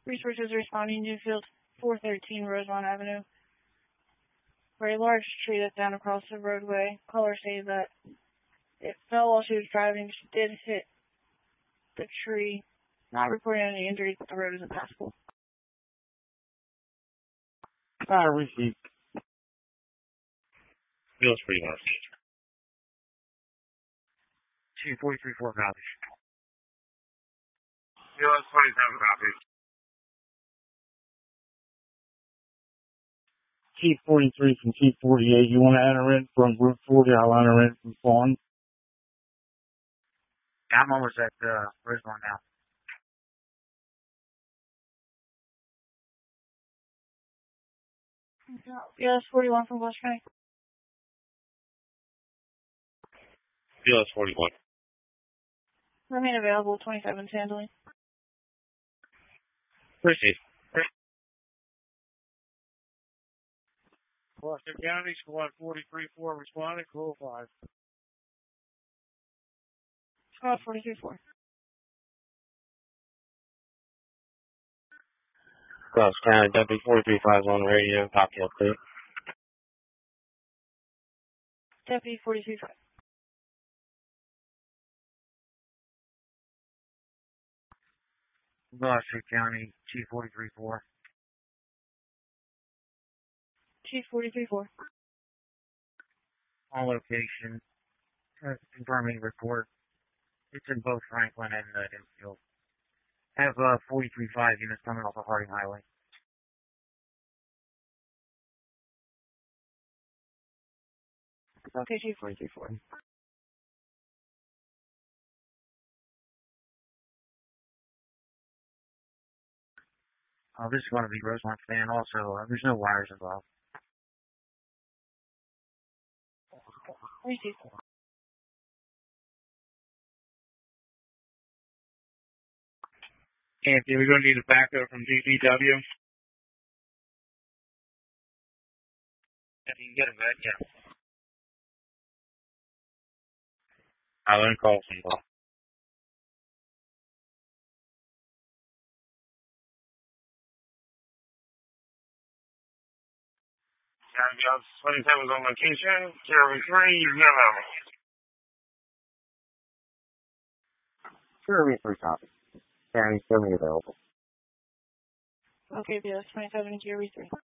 Resources responding to field 413 Rosemont Avenue, where a large tree that's down across the roadway. Caller say that it fell while she was driving. She did hit the tree. Not reporting any injuries, but the road isn't passable. Received. Feels pretty much. 243-4 copies. Feels 27 copies. T43 from T48. You want to enter in from Route 40? I'll enter in from Fawn. I'm almost at Rosemont now. BLS 41 from West County. BLS 41. Remain available, 27 handling. Proceed. Boston County, Squad 43-4 responding, Call 5. Squad 43-4. Cross County, Deputy 43-5 on radio, copy update. Deputy 43-5. Boston County, Chief 43-4. Chief 43-4. On location, confirming report. It's in both Franklin and Infield. Have 43-5 units coming off of Harding Highway. Okay, Chief 43-4. This is going to be Rosemont Fan also. There's no wires involved. Receive. Anthony, we're going to need a backup from DPW. If you can get him back, yeah. I'll then call somebody. Job 27's on location. Carry 3, you've got over. Sure, 3 copies. County, still available. Okay, BLS 27 and Carry 3.